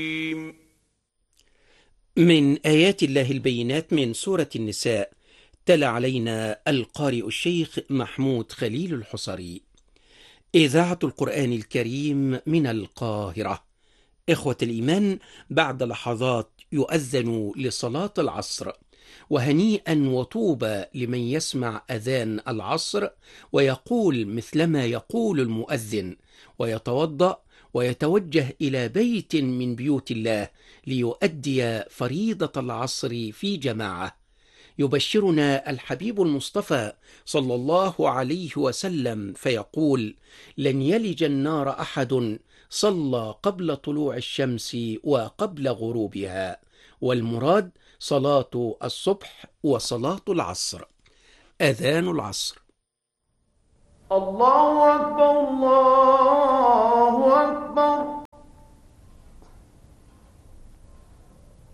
من آيات الله البينات من سورة النساء. تلا علينا القارئ الشيخ محمود خليل الحصري. إذاعة القرآن الكريم من القاهرة. إخوة الإيمان، بعد لحظات يؤذن لصلاة العصر، وهنيئا وطوبى لمن يسمع أذان العصر ويقول مثلما يقول المؤذن، ويتوضأ ويتوجه إلى بيت من بيوت الله ليؤدي فريضة العصر في جماعة. يبشرنا الحبيب المصطفى صلى الله عليه وسلم فيقول: لن يلج النار أحد صلى قبل طلوع الشمس وقبل غروبها، والمراد صلاة الصبح وصلاة العصر. أذان العصر. الله أكبر الله أكبر.